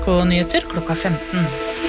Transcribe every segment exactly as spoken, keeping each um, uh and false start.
K-nyheter klokka femten.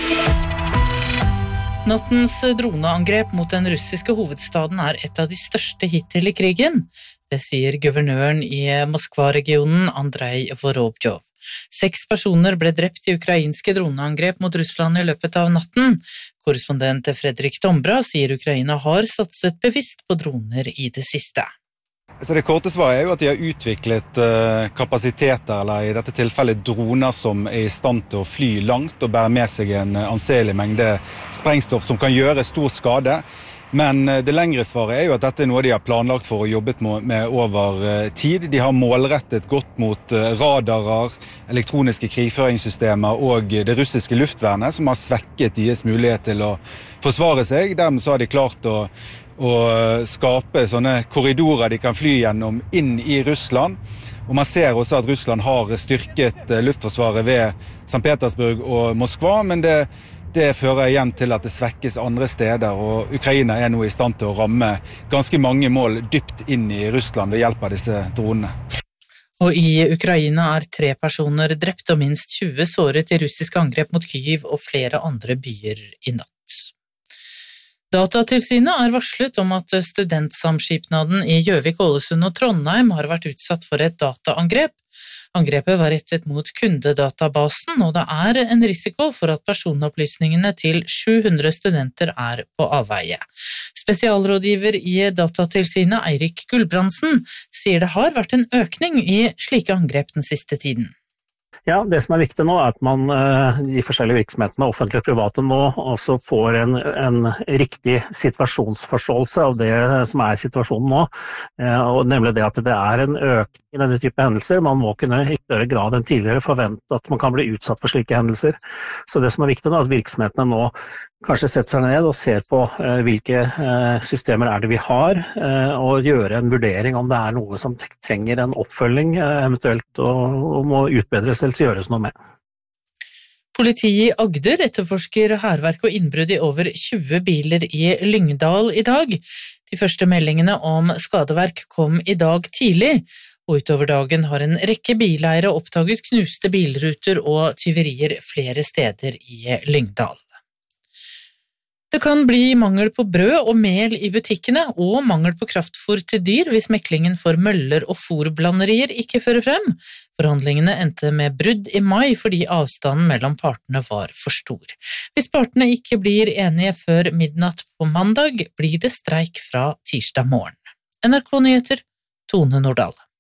Nattens droneangrep mot den russiske hovedstaden er et av de største hittil i krigen. Det sier guvernøren i Moskva-regionen Andrei Vorobjov. Seks personer ble drept i ukrainske droneangrep mot Russland i løpet av natten. Korrespondent Fredrik Tombra sier Ukraina har satset bevisst på droner i det siste. Så det korte svaret er jo at de har utviklet kapasiteter, eller i dette tilfellet droner som er i stand til å fly langt og bære med seg en anselig mengde sprengstoff som kan gjøre stor skade. Men det lengre svaret er jo at dette er noe de har planlagt for og jobbet med over tid. De har målrettet godt mot radarer, elektroniske krigføringssystemer og det russiske luftvernet, som har svekket deres mulighet til å forsvare seg. Dermed så har de klart å og skape sånne korridorer de kan fly gjennom inn i Russland. Og man ser også at Russland har styrket luftforsvaret ved Sankt Petersburg og Moskva, men det, det fører igjen til at det svekkes andre steder, og Ukraina er nå i stand til å ramme ganske mange mål dypt inn i Russland ved hjelp av disse dronene. Og i Ukraina er tre personer drept og minst tjue såret i russiske angrep mot Kyiv og flere andre byer i natt. Datatilsynet er varslet om at studentsamskipnaden i Gjøvik, Ålesund og Trondheim har vært utsatt for et dataangrep. Angrepet var rettet mot kundedatabasen, og det er en risiko for at personopplysningene til sju hundre studenter er på avveie. Spesialrådgiver i Datatilsynet, Eirik Gulbrandsen, sier det har vært en økning i slike angrep den siste tiden. Ja, det som er viktig nå er at man de forskjellige virksomhetene, offentlige og private, nå også får en, en riktig situasjonsforståelse av det som er situasjonen nå, og nemlig det at det er en økning i denne type hendelser. Man må kunne i større grad enn tidligere forvente at man kan bli utsatt for slike hendelser. Så det som er viktig nå er at virksomhetene nå kanskje setter seg ned og ser på uh, hvilke uh, systemer er det vi har, uh, og gjøre en vurdering om det er noe som trenger en oppfølging uh, eventuelt, og, og må utbedres eller gjøres noe med. Politiet i Agder etterforsker hærverk og innbrudd i over tjue biler i Lyngdal i dag. De første meldingene om skadeverk kom i dag tidlig, og utover dagen har en rekke bileiere oppdaget knuste bilruter og tyverier flere steder i Lyngdal. Det kan bli mangel på brød og mel i butikkene, og mangel på kraftfôr til dyr hvis meklingen for møller og fôrblanderier ikke fører frem. Forhandlingene endte med brudd i mai fordi avstanden mellom partene var for stor. Hvis partene ikke blir enige før midnatt på mandag, blir det streik fra tirsdag morgen. N R K-nyheter, Tone Nordahl.